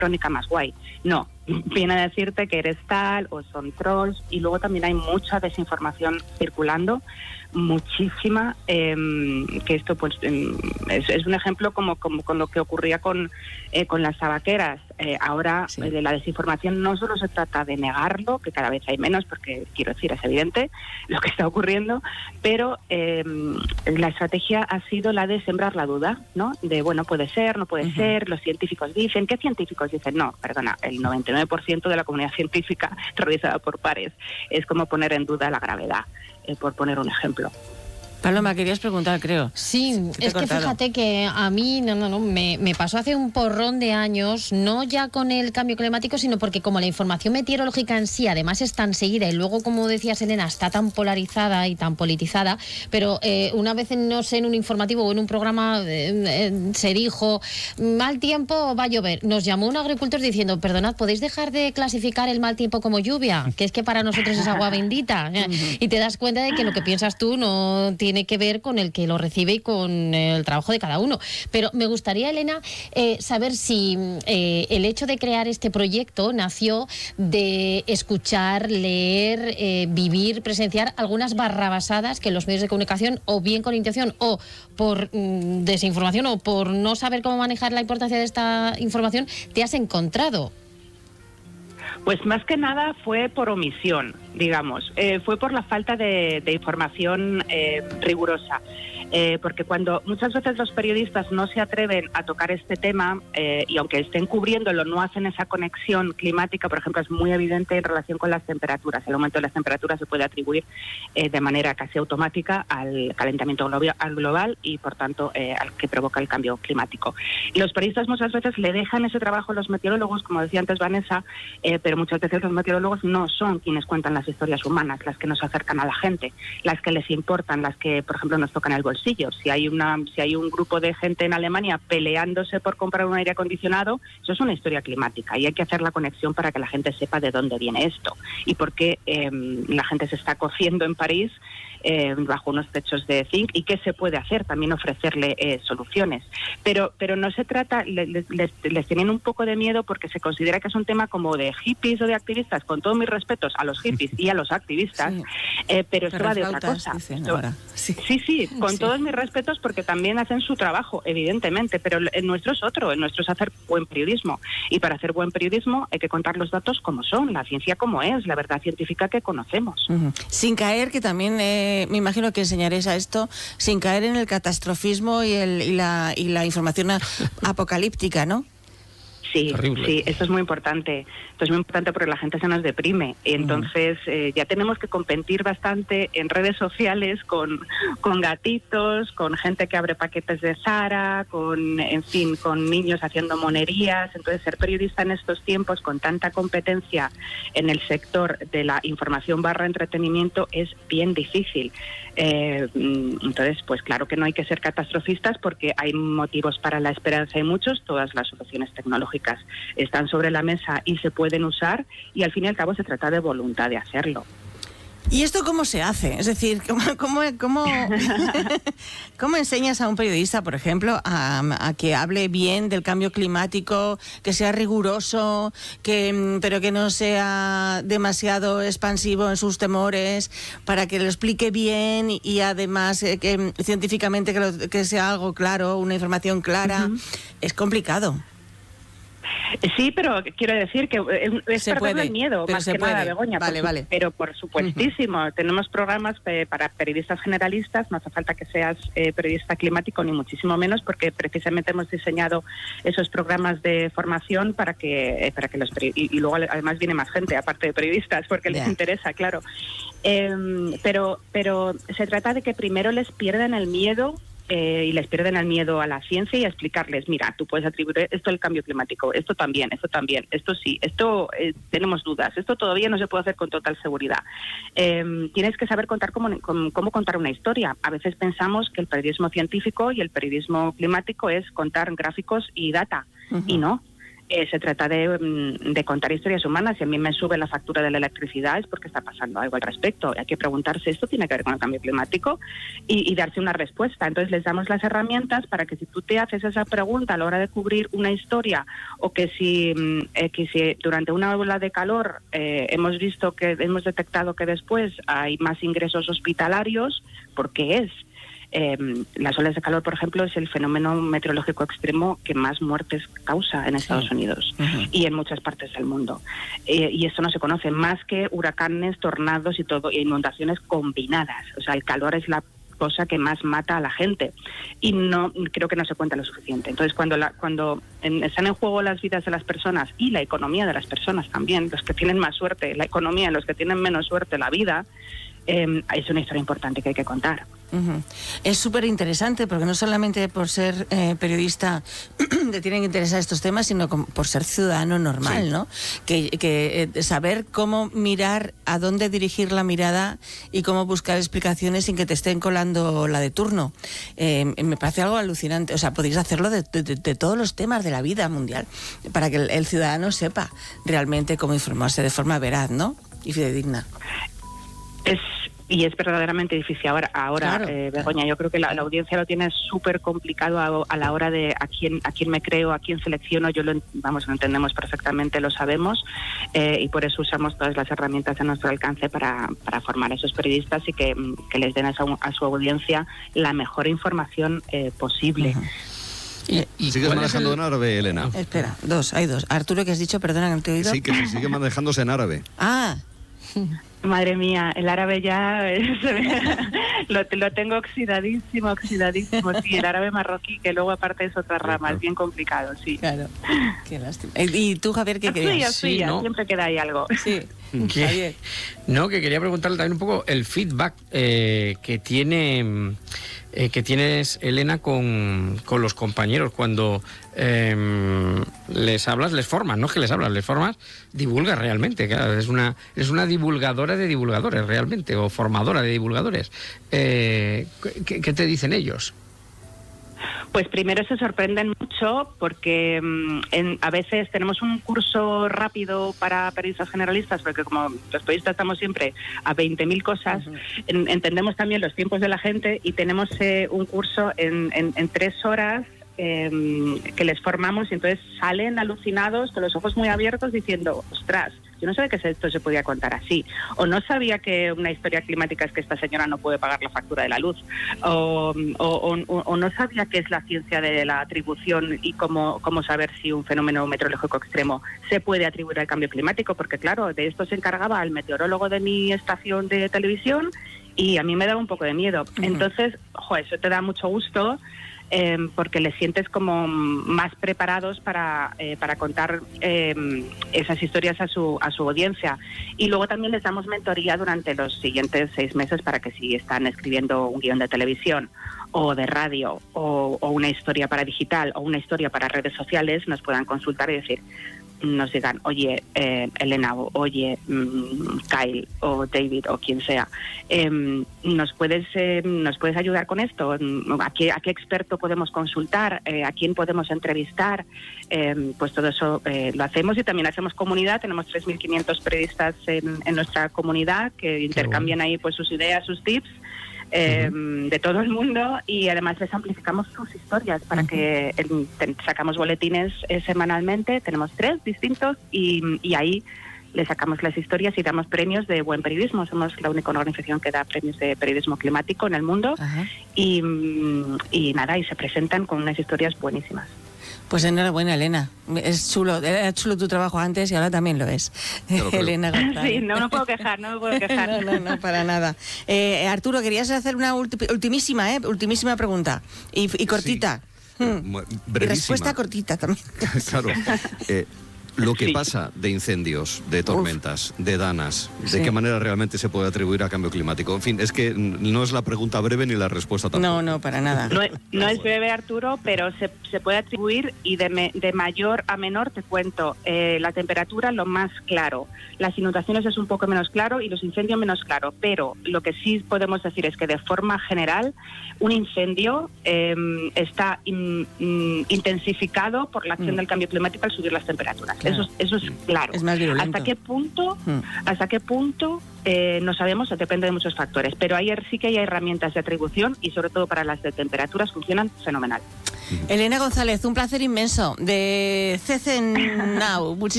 crónica más guay. No, viene a decirte que eres tal o son trolls, y luego también hay mucha desinformación circulando, muchísima, que esto pues es un ejemplo como con lo que ocurría con las tabaqueras. Ahora Sí. de la desinformación no solo se trata de negarlo, que cada vez hay menos, porque quiero decir, es evidente lo que está ocurriendo, pero la estrategia ha sido la de sembrar la duda, ¿no? De, bueno, puede ser, no puede ser, los científicos dicen. ¿Qué científicos dicen? No, perdona, el 99% de la comunidad científica realizada por pares. Es como poner en duda la gravedad, por poner un ejemplo. Paloma, querías preguntar, creo. Sí, es que fíjate que a mí me pasó hace un porrón de años, no ya con el cambio climático, sino porque como la información meteorológica en sí además es tan seguida y luego, como decías, Elena, está tan polarizada y tan politizada, pero una vez, no sé, en un informativo o en un programa se dijo, mal tiempo, va a llover. Nos llamó un agricultor diciendo, perdonad, ¿podéis dejar de clasificar el mal tiempo como lluvia? Que es que para nosotros es agua bendita. Y te das cuenta de que lo que piensas tú no tiene que ver con el que lo recibe y con el trabajo de cada uno. Pero me gustaría, Elena, saber si el hecho de crear este proyecto nació de escuchar, leer, vivir, presenciar algunas barrabasadas que los medios de comunicación, o bien con intención o por desinformación o por no saber cómo manejar la importancia de esta información, te has encontrado. Pues más que nada fue por omisión, digamos, fue por la falta de información rigurosa. Porque cuando muchas veces los periodistas no se atreven a tocar este tema, y aunque estén cubriéndolo, no hacen esa conexión climática, por ejemplo, es muy evidente en relación con las temperaturas. El aumento de las temperaturas se puede atribuir de manera casi automática al calentamiento global y, por tanto, al que provoca el cambio climático. Y los periodistas muchas veces le dejan ese trabajo a los meteorólogos, como decía antes Vanessa, pero muchas veces los meteorólogos no son quienes cuentan las historias humanas, las que nos acercan a la gente, las que les importan, las que, por ejemplo, nos tocan el bolsillo. Si hay un grupo de gente en Alemania peleándose por comprar un aire acondicionado, eso es una historia climática y hay que hacer la conexión para que la gente sepa de dónde viene esto y por qué la gente se está cociendo en París bajo unos techos de zinc, y qué se puede hacer, también ofrecerle soluciones. Pero no se trata, les tienen un poco de miedo porque se considera que es un tema como de hippies o de activistas, con todos mis respetos a los hippies y a los activistas, pero esto va de otra cosa. Sí, con todos mis respetos, porque también hacen su trabajo, evidentemente, pero el nuestro es otro, el nuestro es hacer buen periodismo, y para hacer buen periodismo hay que contar los datos como son, la ciencia como es, la verdad científica que conocemos. Sin caer, que también me imagino que enseñaréis a esto, sin caer en el catastrofismo y la información apocalíptica, ¿no? Sí, esto es muy importante. Esto es muy importante porque la gente se nos deprime. Y entonces ya tenemos que competir bastante en redes sociales con gatitos, con gente que abre paquetes de Zara, con niños haciendo monerías. Entonces, ser periodista en estos tiempos, con tanta competencia en el sector de la información / entretenimiento, es bien difícil. Entonces, pues claro que no hay que ser catastrofistas, porque hay motivos para la esperanza y muchos. Todas las soluciones tecnológicas están sobre la mesa y se pueden usar, y al fin y al cabo se trata de voluntad de hacerlo. ¿Y esto cómo se hace? Es decir, ¿cómo enseñas a un periodista, por ejemplo, a que hable bien del cambio climático, que sea riguroso, pero que no sea demasiado expansivo en sus temores, para que lo explique bien y además que científicamente que sea algo claro, una información clara? Es complicado. Sí, pero quiero decir que es perderle el miedo, más que nada, Begoña. Vale. Pero por supuestísimo, tenemos programas para periodistas generalistas, no hace falta que seas periodista climático, ni muchísimo menos, porque precisamente hemos diseñado esos programas de formación para que y luego además viene más gente, aparte de periodistas, porque les interesa, claro. Pero se trata de que primero les pierdan el miedo, y les pierden el miedo a la ciencia, y a explicarles, mira, tú puedes atribuir esto al cambio climático, esto también, esto sí, esto tenemos dudas, esto todavía no se puede hacer con total seguridad. Tienes que saber contar cómo contar una historia. A veces pensamos que el periodismo científico y el periodismo climático es contar gráficos y data, y no. Se trata de contar historias humanas. Si a mí me sube la factura de la electricidad es porque está pasando algo al respecto. Hay que preguntarse, ¿esto tiene que ver con el cambio climático? Y darse una respuesta. Entonces les damos las herramientas para que si tú te haces esa pregunta a la hora de cubrir una historia, o que si durante una ola de calor hemos detectado que después hay más ingresos hospitalarios, ¿por qué es? Las olas de calor, por ejemplo, es el fenómeno meteorológico extremo que más muertes causa en Estados Unidos y en muchas partes del mundo. Y esto no se conoce más que huracanes, tornados y todo, e inundaciones combinadas. O sea, el calor es la cosa que más mata a la gente y no creo que no se cuenta lo suficiente. Entonces, cuando están en juego las vidas de las personas y la economía de las personas también, los que tienen más suerte, la economía, los que tienen menos suerte, la vida, es una historia importante que hay que contar. Es súper interesante porque no solamente por ser periodista te tienen que interesar estos temas, sino por ser ciudadano normal, ¿no? Que saber cómo mirar, a dónde dirigir la mirada y cómo buscar explicaciones sin que te estén colando la de turno. Me parece algo alucinante. O sea, podéis hacerlo de todos los temas de la vida mundial para que el ciudadano sepa realmente cómo informarse de forma veraz, ¿no? Y fidedigna. Y es verdaderamente difícil ahora claro, Begoña, yo creo que la audiencia lo tiene súper complicado a la hora de a quién me creo, a quién selecciono. Lo entendemos perfectamente, lo sabemos, y por eso usamos todas las herramientas a nuestro alcance para formar a esos periodistas y que les den a su audiencia la mejor información posible. ¿Y sigues manejando en árabe, Elena? Espera, hay dos. Arturo, ¿qué has dicho? Perdona, que no te he oído. Sí, que se sigue manejándose en árabe. Madre mía, el árabe ya lo tengo oxidadísimo. Sí, el árabe marroquí, que luego aparte es otra rama, es bien complicado, sí. Claro, qué lástima. ¿Y tú, Javier, qué querías? Sí, ¿no? Siempre queda ahí algo. Sí. Que quería preguntarle también un poco el feedback que tienes, Elena, con los compañeros cuando les hablas, les formas, no es que les hablas, les formas, divulgas realmente, claro, es una divulgadora de divulgadores realmente, o formadora de divulgadores. ¿Qué te dicen ellos? Pues primero se sorprenden mucho porque a veces tenemos un curso rápido para periodistas generalistas, porque como los periodistas estamos siempre a 20.000 cosas, entendemos también los tiempos de la gente y tenemos un curso en 3 horas que les formamos, y entonces salen alucinados con los ojos muy abiertos diciendo, ostras, yo no sabía que esto se podía contar así, o no sabía que una historia climática es que esta señora no puede pagar la factura de la luz, o no sabía qué es la ciencia de la atribución y cómo saber si un fenómeno meteorológico extremo se puede atribuir al cambio climático, porque claro, de esto se encargaba el meteorólogo de mi estación de televisión y a mí me daba un poco de miedo. Entonces, eso te da mucho gusto, porque les sientes como más preparados para contar esas historias a su audiencia. Y luego también les damos mentoría durante los siguientes 6 meses para que si están escribiendo un guión de televisión o de radio o una historia para digital o una historia para redes sociales, nos puedan consultar y decir, nos digan, oye, Elena, o oye, Kyle, o David, o quien sea, ¿nos puedes ayudar con esto? ¿A qué experto podemos consultar? ¿A quién podemos entrevistar? Pues todo eso lo hacemos, y también hacemos comunidad. Tenemos 3.500 periodistas en nuestra comunidad que intercambian ahí pues sus ideas, sus tips, de todo el mundo, y además les amplificamos sus historias para que sacamos boletines semanalmente. Tenemos 3 distintos y ahí le sacamos las historias y damos premios de buen periodismo. Somos la única organización que da premios de periodismo climático en el mundo. Y se presentan con unas historias buenísimas. Pues enhorabuena, Elena. Es chulo, era chulo tu trabajo antes y ahora también lo es. Elena González. Sí, no me puedo quejar. No, para nada. Arturo, querías hacer una ultimísima pregunta y cortita. Brevísima. Y respuesta cortita también. Claro. Lo que Sí. pasa de incendios, de tormentas, de danas, ¿de Sí. qué manera realmente se puede atribuir a cambio climático? En fin, es que no es la pregunta breve ni la respuesta tampoco. No, para nada. No es breve, Arturo, pero se puede atribuir y de mayor a menor te cuento. La temperatura, lo más claro. Las inundaciones es un poco menos claro y los incendios menos claro. Pero lo que sí podemos decir es que de forma general un incendio está intensificado por la acción del cambio climático al subir las temperaturas. Claro. Eso es claro. Es más virulento. ¿Hasta qué punto? No sabemos, depende de muchos factores, pero ahí sí que hay herramientas de atribución y sobre todo para las de temperaturas funcionan fenomenal. Elena González, un placer inmenso de CC Now.